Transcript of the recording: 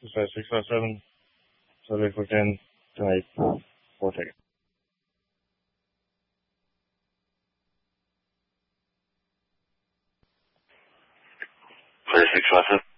65657. Sorry for 10 type 4 seconds. 657.